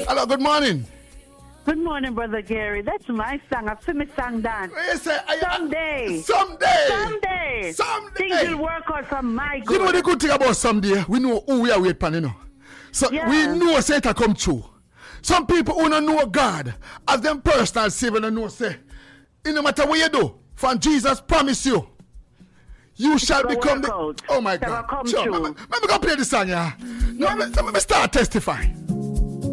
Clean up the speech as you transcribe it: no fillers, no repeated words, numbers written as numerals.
Hello, good morning. Good morning, Brother Gary. That's my song. I've seen my song done. Someday. Things will work out for my good. You know the good thing about someday? We know who we are waiting, you know. So we know Satan come true. Some people who don't know God, as them personal savior, don't know say, no matter what you do, from Jesus promise you, you shall become the... Oh my God. Sure. Let me go play the song, yeah. No, let me start testifying.